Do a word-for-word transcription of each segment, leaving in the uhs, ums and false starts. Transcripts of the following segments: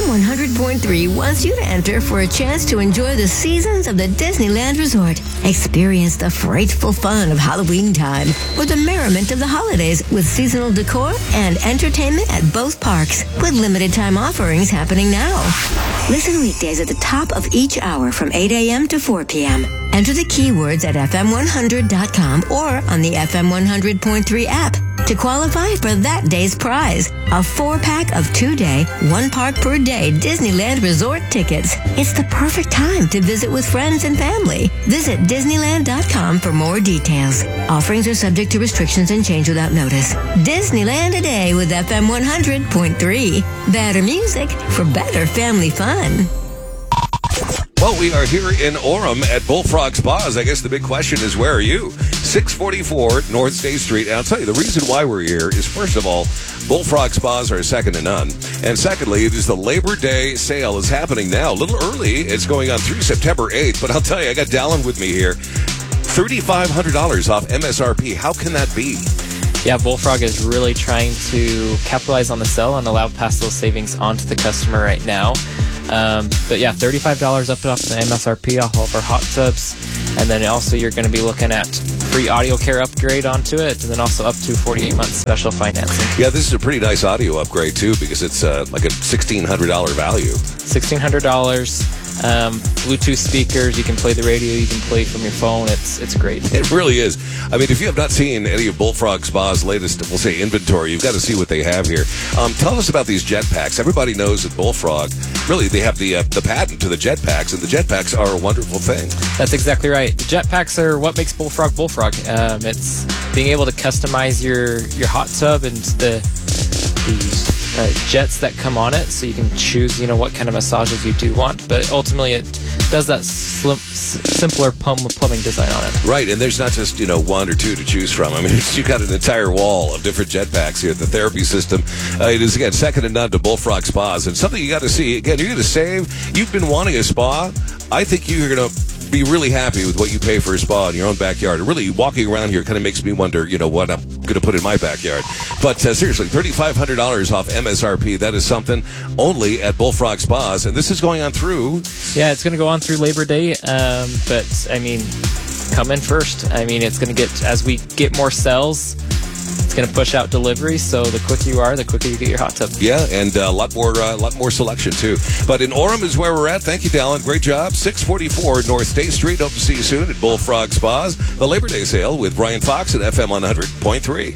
one hundred point three wants you to enter for a chance to enjoy the seasons of the Disneyland Resort. Experience the frightful fun of Halloween time or the merriment of the holidays with seasonal decor and entertainment at both parks with limited time offerings happening now. Listen weekdays at the top of each hour from eight a.m. to four p.m. Enter the keywords at f m one hundred dot com or on the F M one hundred point three app to qualify for that day's prize, a four-pack of two-day, one-park-per-day Disneyland Resort tickets. It's the perfect time to visit with friends and family. Visit Disneyland dot com for more details. Offerings are subject to restrictions and change without notice. Disneyland today with F M one hundred point three. Better music for better family fun. Well, we are here in Orem at Bullfrog Spas. I guess the big question is, where are you? six forty-four North State Street. And I'll tell you, the reason why we're here is, first of all, Bullfrog Spas are second to none. And secondly, it is the Labor Day sale is happening now. A little early. It's going on through September eighth. But I'll tell you, I got Dallin with me here. three thousand five hundred dollars off M S R P. How can that be? Yeah, Bullfrog is really trying to capitalize on the sale and allow pass those savings onto the customer right now. Um, but yeah, thirty-five dollars up off the M S R P off all of our hot tubs. And then also you're going to be looking at free audio care upgrade onto it, and then also up to forty-eight months special financing. Yeah, this is a pretty nice audio upgrade too, because it's uh, like a sixteen hundred dollars value. sixteen hundred dollars. Um, Bluetooth speakers, you can play the radio, you can play from your phone. It's it's great. It really is. I mean, if you have not seen any of Bullfrog Spa's latest, we'll say, inventory, you've got to see what they have here. Um, tell us about these jetpacks. Everybody knows that Bullfrog, really, they have the uh, the patent to the jetpacks, and the jetpacks are a wonderful thing. That's exactly right. The jetpacks are what makes Bullfrog Bullfrog. Um, it's being able to customize your, your hot tub and the the Uh, jets that come on it, so you can choose, you know, what kind of massages you do want. But ultimately, it does that slim, s- simpler plum- plumbing design on it. Right, and there's not just, you know, one or two to choose from. I mean, you've got an entire wall of different jetpacks here. The therapy system, uh, it is, again, second to none to Bullfrog Spas. And something you got to see, again, you're going to save. You've been wanting a spa. I think you're going to be really happy with what you pay for a spa in your own backyard. And really, walking around here kind of makes me wonder, you know, what I'm going to put in my backyard. But uh, seriously, three thousand five hundred dollars off M S R P. That is something only at Bullfrog Spas. And this is going on through... Yeah, it's going to go on through Labor Day. Um, but, I mean, come in first. I mean, it's going to get, as we get more sales, it's going to push out delivery, so the quicker you are, the quicker you get your hot tub. Yeah, and a uh, lot more uh, lot more selection, too. But in Orem is where we're at. Thank you, Dallin. Great job. six forty-four North State Street. Hope to see you soon at Bullfrog Spas. The Labor Day sale with Brian Fox at F M one hundred point three.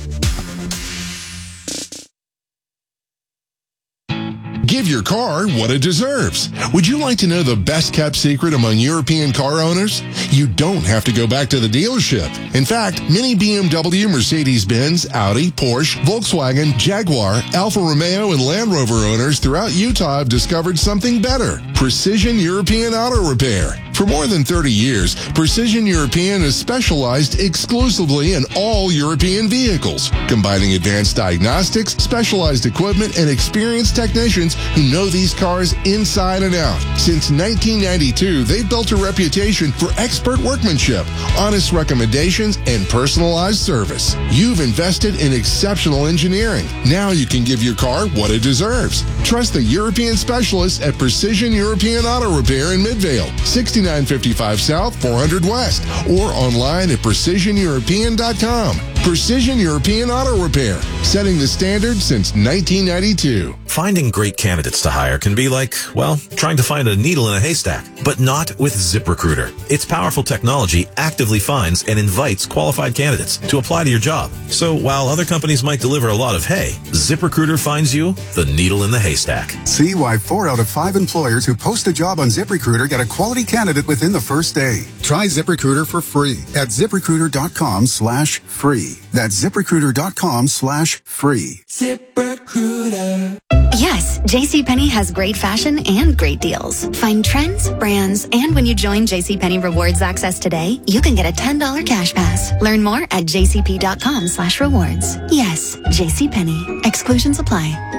Give your car what it deserves. Would you like to know the best-kept secret among European car owners? You don't have to go back to the dealership. In fact, many B M W, Mercedes-Benz, Audi, Porsche, Volkswagen, Jaguar, Alfa Romeo, and Land Rover owners throughout Utah have discovered something better: Precision European Auto Repair. For more than thirty years, Precision European has specialized exclusively in all European vehicles, combining advanced diagnostics, specialized equipment, and experienced technicians who know these cars inside and out. Since nineteen ninety-two, they've built a reputation for expert workmanship, honest recommendations, and personalized service. You've invested in exceptional engineering. Now you can give your car what it deserves. Trust the European specialists at Precision European Auto Repair in Midvale, sixty-nine fifty-five South, four hundred West, or online at precision european dot com. Precision European Auto Repair, setting the standard since nineteen ninety-two. Finding great candidates to hire can be like, well, trying to find a needle in a haystack, but not with ZipRecruiter. Its powerful technology actively finds and invites qualified candidates to apply to your job. So while other companies might deliver a lot of hay, ZipRecruiter finds you the needle in the haystack. See why four out of five employers who post a job on ZipRecruiter get a quality candidate within the first day. Try ZipRecruiter for free at ZipRecruiter.com slash free. That's ZipRecruiter.com slash free. ZipRecruiter. Yes, JCPenney has great fashion and great deals. Find trends, brands, and when you join JCPenney Rewards Access today, you can get a ten dollars cash pass. Learn more at jcp.com slash rewards. Yes, JCPenney. Exclusions apply.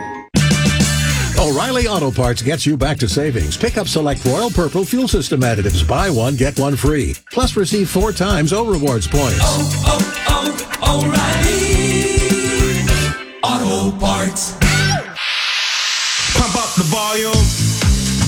O'Reilly Auto Parts gets you back to savings. Pick up select Royal Purple fuel system additives. Buy one, get one free. Plus receive four times O Rewards points. Oh, oh, oh, O'Reilly Auto Parts. Pump up the volume.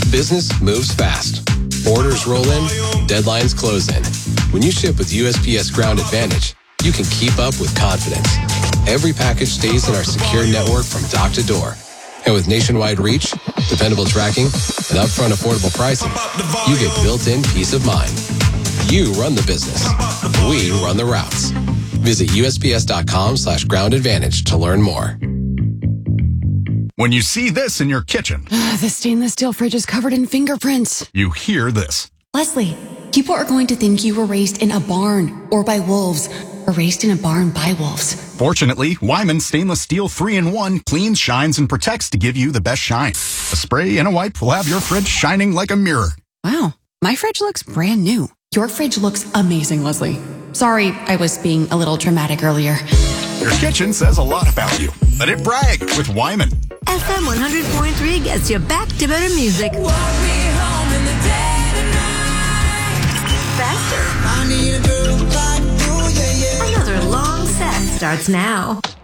Business moves fast. Orders roll in, deadlines close in. When you ship with U S P S Ground Advantage, you can keep up with confidence. Every package stays in our secure network from dock to door. And with nationwide reach, dependable tracking, and upfront affordable pricing, you get built-in peace of mind. You run the business. We run the routes. Visit U S P S dot com slash ground advantage to learn more. When you see this in your kitchen, the stainless steel fridge is covered in fingerprints. You hear this. Leslie, people are going to think you were raised in a barn or by wolves, or raised in a barn by wolves. Fortunately, Wyman Stainless Steel three in one cleans, shines, and protects to give you the best shine. A spray and a wipe will have your fridge shining like a mirror. Wow, my fridge looks brand new. Your fridge looks amazing, Leslie. Sorry, I was being a little dramatic earlier. Your kitchen says a lot about you. Let it brag with Wyman. F M one hundred point three gets you back to better music. Walk me home in the dead of night. Faster. I need a girl like you, yeah, yeah. Another long set starts now.